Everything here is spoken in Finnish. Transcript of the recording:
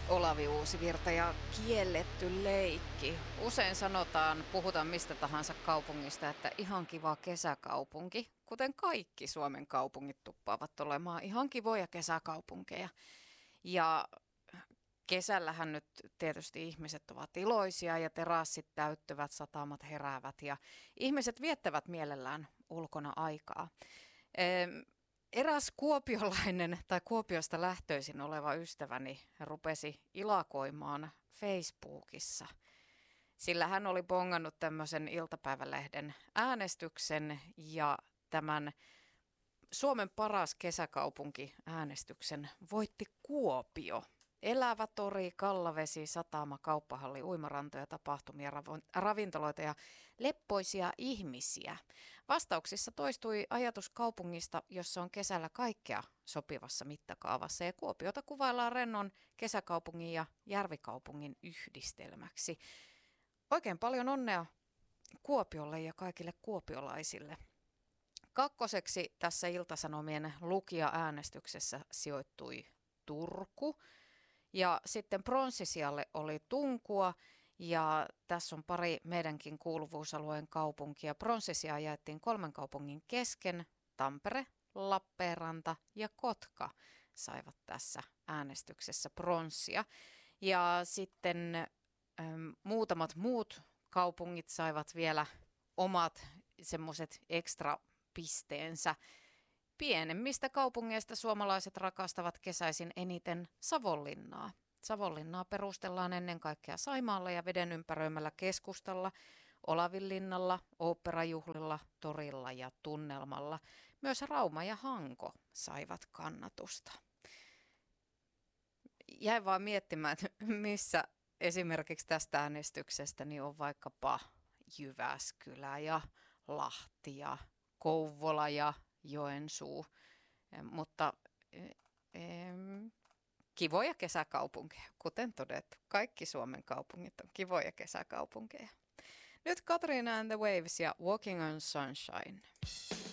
Olavi Uusivirta ja kielletty leikki. Usein puhutaan mistä tahansa kaupungista, että ihan kiva kesäkaupunki, kuten kaikki Suomen kaupungit tuppaavat olemaan ihan kivoja kesäkaupunkeja. Ja kesällähän nyt tietysti ihmiset ovat iloisia ja terassit täyttyvät, satamat heräävät ja ihmiset viettävät mielellään ulkona aikaa. Eräs kuopiolainen tai Kuopiosta lähtöisin oleva ystäväni rupesi ilakoimaan Facebookissa, sillä hän oli bongannut tämmöisen iltapäivälehden äänestyksen ja tämän Suomen paras kesäkaupunki äänestyksen voitti Kuopio. Elävä tori, kallavesi, satama, kauppahalli, uimarantoja, tapahtumia, ravintoloita ja leppoisia ihmisiä. Vastauksissa toistui ajatus kaupungista, jossa on kesällä kaikkea sopivassa mittakaavassa. Ja Kuopiota kuvaillaan rennon kesäkaupungin ja järvikaupungin yhdistelmäksi. Oikein paljon onnea Kuopiolle ja kaikille kuopiolaisille. Kakkoseksi tässä Ilta-Sanomien lukija-äänestyksessä sijoittui Turku. Ja sitten pronssisijalle oli Tunkua ja tässä on pari meidänkin kuuluvuusalueen kaupunkia. Pronssisijaa jaettiin 3 kaupungin kesken. Tampere, Lappeenranta ja Kotka saivat tässä äänestyksessä pronssia. Ja sitten muutamat muut kaupungit saivat vielä omat semmoiset ekstra pisteensä. Pienemmistä kaupungeista suomalaiset rakastavat kesäisin eniten Savonlinnaa. Savonlinnaa perustellaan ennen kaikkea Saimaalla ja veden ympäröimällä keskustalla, Olavinlinnalla, oopperajuhlilla, torilla ja tunnelmalla. Myös Rauma ja Hanko saivat kannatusta. Jäin vaan miettimään, että missä esimerkiksi tästä äänestyksestä niin on vaikkapa Jyväskylä ja Lahti ja Kouvola ja Joensuu, mutta kivoja kesäkaupunkeja, kuten todettu. Kaikki Suomen kaupungit on kivoja kesäkaupunkeja. Nyt Katriina and the Waves ja Walking on Sunshine.